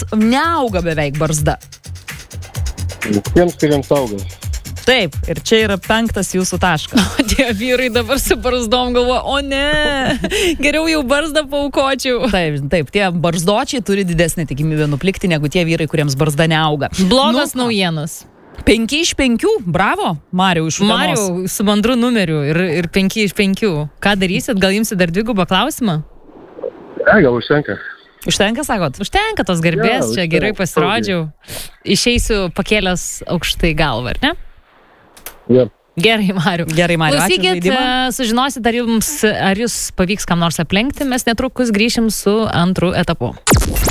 neauga beveik barzda? Tiems, kuriems auga. Taip, ir čia yra 5 jūsų taškas. Tie vyrai dabar su barzdom galvoja, o ne, geriau jau barzdą paukočiau. Taip, tie barzdočiai turi didesnį tikimybę nuplikti negu tie vyrai, kuriems barzda neauga. Blogas naujienos. 5 iš 5, bravo, Mariau iš Utenos. Mariau su bendru numeriu ir 5 iš 5. Ką darysit, gal imsit dar dvigubą klausimą? Gal užtenka. Užtenka, sakot? Užtenka tos garbės, čia gerai pasirodžiau. Išeisiu pakėlęs aukštai galvą, ar ne? Ja. Gerai, Mariu. Gerai, Mariu. Klausykit, sužinosit, ar jūs pavyks kam nors aplenkti, mes netrukus grįšim su antru etapu.